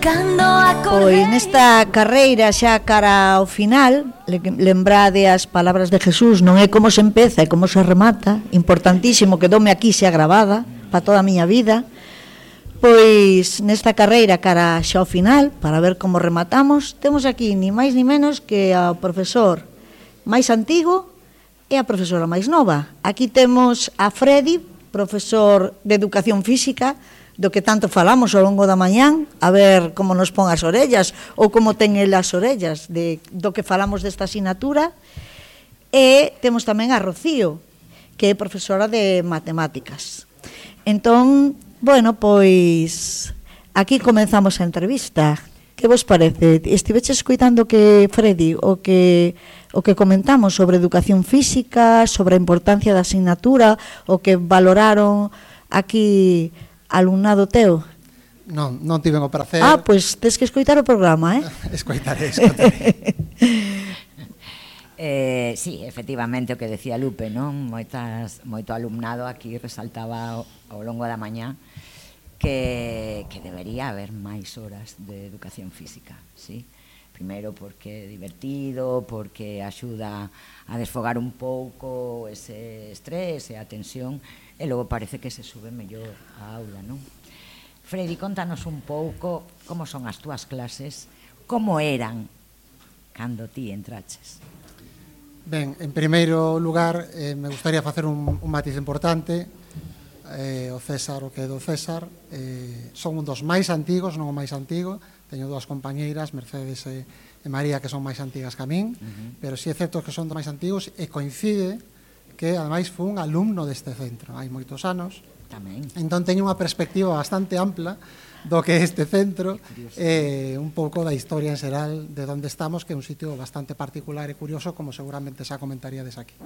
Pois nesta carreira xa cara ao final, lembrade as palabras de Jesús, non é como se empeza, é como se remata. Importantísimo, quedoume aquí xa grabada para toda a miña vida. Pois nesta carreira cara xa ao final, para ver como rematamos, temos aquí ni máis ni menos que ao profesor máis antigo e a profesora máis nova. Aquí temos a Freddy, profesor de Educación Física, do que tanto falamos ao longo da mañán, a ver como nos pon as orellas ou como ten ele as orellas do que falamos desta asignatura. E temos tamén a Rocío, que é profesora de Matemáticas. Entón, bueno, pois aquí comenzamos a entrevista. Que vos parece? Estiveches escoitando que Freddy o que comentamos sobre educación física, sobre a importancia da asignatura, o que valoraron aquí alumnado teu? Non tiven o prazer. Pois tes que escoitar o programa, Escoitaré. Sí, efectivamente, o que decía Lupe, non? Moito alumnado aquí resaltaba ao longo da mañá que debería haber máis horas de educación física, sí? Primeiro porque é divertido, porque axuda a desfogar un pouco ese estrés e a tensión, e logo parece que se sube mellor a aula, non? Freddy, contanos un pouco como son as túas clases, como eran cando ti entraches. Ben, en primeiro lugar, me gustaría facer un matiz importante. O César, o que é do César, son un dos máis antigos, non o máis antigo. Teño dúas compañeiras, Mercedes e María, que son máis antigas que a min, pero si é certo que son dos máis antigos, e coincide que ademais fui un alumno deste centro hai moitos anos. Tamén. Entón teño unha perspectiva bastante ampla do que é este centro e un pouco da historia en xeral de onde estamos, que é un sitio bastante particular e curioso, como seguramente xa comentaríades aquí.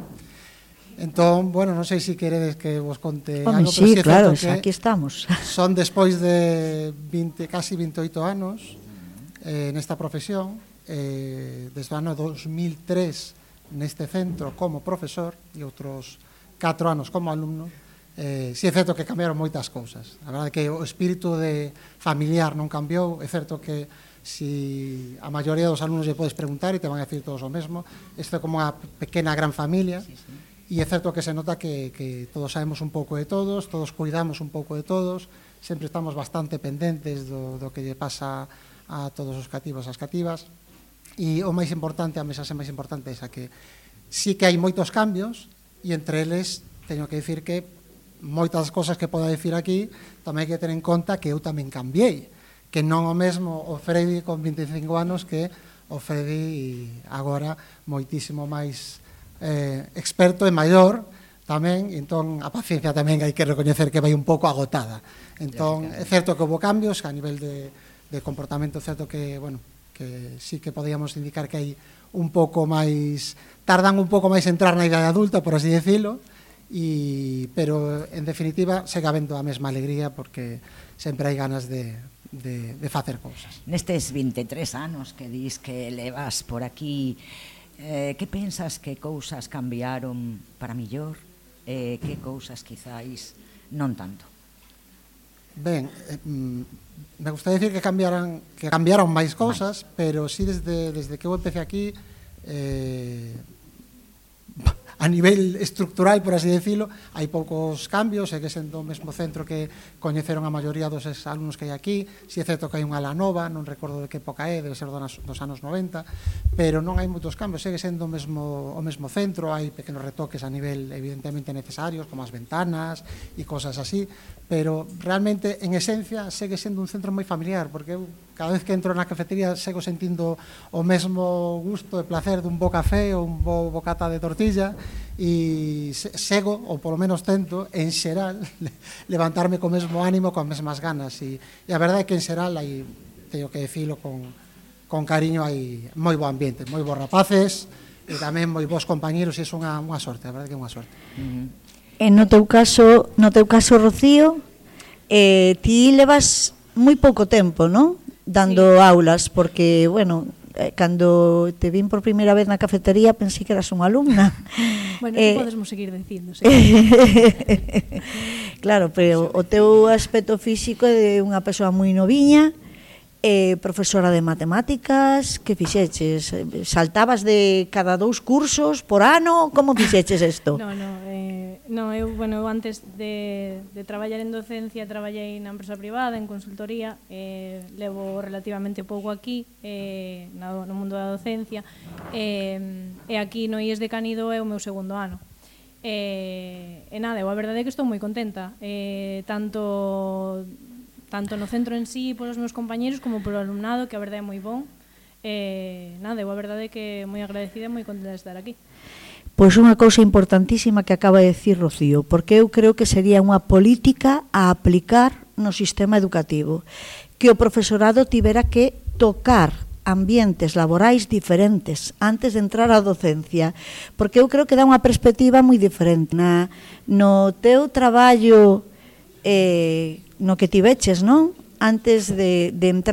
Entón, bueno, non sei se queredes que vos conte algo, sí, pero claro, aquí estamos. Son despois de casi 28 anos nesta profesión, desde o ano 2003 neste centro como profesor e outros 4 anos como alumno. Si é certo que cambiaron moitas cousas. A verdade é que o espírito de familiar non cambiou. É certo que si a maioría dos alumnos lle podes preguntar e te van a decir todos o mesmo. Isto é como unha pequena gran familia. E é certo que se nota que todos sabemos un pouco de todos cuidamos un pouco de todos, sempre estamos bastante pendentes do que lle pasa a todos os cativos e as cativas. E o máis importante, a mensaxe máis importante é esa, que sí que hai moitos cambios, e entre eles teño que dicir que moitas cosas que podo dicir aquí tamén hai que ter en conta que eu tamén cambiei, que non o mesmo o Freddy con 25 anos que o Freddy agora moitísimo máis experto e maior tamén. Entón a paciencia tamén hai que recoñecer que vai un pouco agotada. Entón é certo que houve cambios a nivel de comportamento. É certo que, bueno, que sí que podíamos indicar que hai un pouco máis, tardan un pouco máis en entrar na idade adulta, por así decirlo, pero en definitiva segue habendo a mesma alegría, porque sempre hai ganas de facer cousas. Nestes 23 anos que dis que levas por aquí, que pensas que cousas cambiaron para millor? Que cousas quizáis non tanto? Ben, me gustaría decir que cambiaron máis cousas, pero sí desde que eu empecé aquí, a nivel estructural, por así decirlo, hai poucos cambios. Segue sendo o mesmo centro que coñeceron a maioría dos alumnos que hai aquí. Si é certo que hai unha ala nova, non recordo de que época é, debe ser dos anos 90, pero non hai moitos cambios. Segue sendo o mesmo centro. Hai pequenos retoques a nivel evidentemente necesarios, como as ventanas e cosas así, pero realmente en esencia segue sendo un centro moi familiar, porque eu cada vez que entro na cafetería sego sentindo o mesmo gusto e placer dun bo café ou un bo bocata de tortilla, e sego, ou polo menos tento, en xeral, levantarme co mesmo ánimo, con mesmas ganas, e a verdade é que en xeral hai, teño que dicilo con cariño, hai moi bo ambiente, moi bons rapaces e tamén moi bons compañeros, e é unha sorte, a verdade é que é unha sorte. E no teu caso, Rocío, ti levas moi pouco tempo, non? Dando aulas, porque, bueno, cando te vin por primeira vez na cafetería pensei que eras unha alumna. Bueno, podemos seguir dicindo, sí. Claro, pero o teu aspecto físico é de unha persoa moi noviña, profesora de matemáticas, que fixeches? Saltabas de cada 2 cursos por ano? Como fixeches isto? Eu antes de traballar en docencia traballei na empresa privada, en consultoría, levo relativamente pouco aquí no mundo da docencia, e aquí no IES de Canido é o meu 2º ano. E nada, a verdade é que estou moi contenta, tanto no centro en sí, polos meus compañeros, como polo alumnado, que a verdade é moi bon. Nada, a verdade é que moi agradecida e moi contenta de estar aquí. Pois unha cousa importantísima que acaba de decir Rocío, porque eu creo que sería unha política a aplicar no sistema educativo, que o profesorado tivera que tocar ambientes laborais diferentes antes de entrar á docencia, porque eu creo que dá unha perspectiva moi diferente. No teu traballo, no que tiveches, non? Antes de entrar